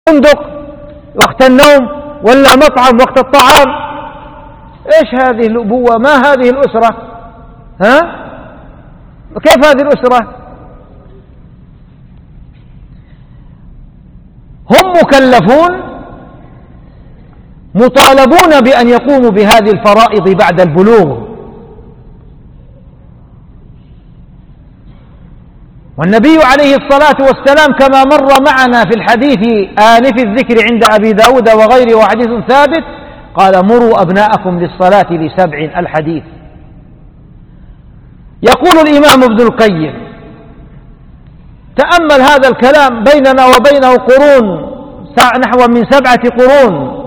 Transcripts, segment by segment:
فندق وقت النوم ولا مطعم وقت الطعام. إيش هذه الأبوة؟ ما هذه الأسرة؟ وكيف هذه الأسرة؟ هم مكلفون مطالبون بأن يقوموا بهذه الفرائض بعد البلوغ. والنبي عليه الصلاة والسلام كما مر معنا في الحديث آنف الذكر عند أبي داود وغيره وحديث ثابت قال مروا أبناءكم للصلاة ل7 الحديث. يقول الإمام ابن القيم تأمل هذا الكلام بيننا وبينه قرون نحو من 7 قرون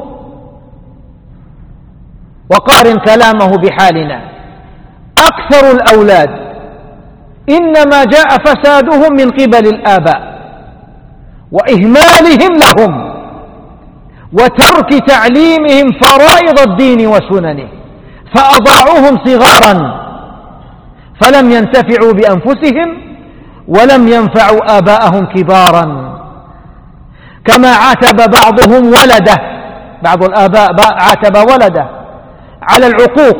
وقارن كلامه بحالنا. أكثر الأولاد إنما جاء فسادهم من قبل الآباء وإهمالهم لهم وترك تعليمهم فرائض الدين وسننه، فأضاعوهم صغارا فلم ينتفعوا بأنفسهم ولم ينفعوا آباءهم كبارا. كما عاتب بعضهم ولده، بعض الآباء عاتب ولده على العقوق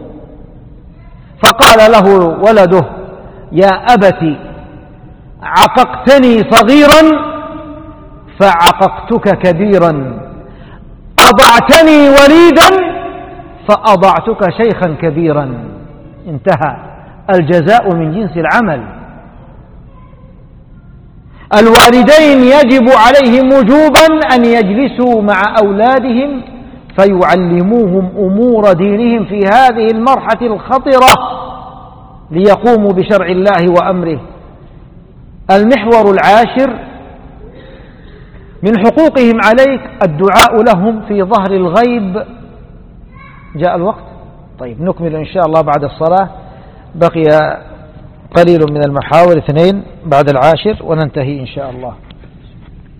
فقال له ولده يا أبت عققتني صغيرا فعققتك كبيرا، أضعتني وليدا فأضعتك شيخا كبيرا. انتهى، الجزاء من جنس العمل. الوالدين يجب عليهم وجوبا أن يجلسوا مع أولادهم فيعلموهم أمور دينهم في هذه المرحلة الخطرة ليقوموا بشرع الله وأمره. المحور العاشر من حقوقهم عليك الدعاء لهم في ظهر الغيب. جاء الوقت؟ طيب نكمل إن شاء الله بعد الصلاة، بقي قليل من المحاور 2 بعد 10 وننتهي إن شاء الله.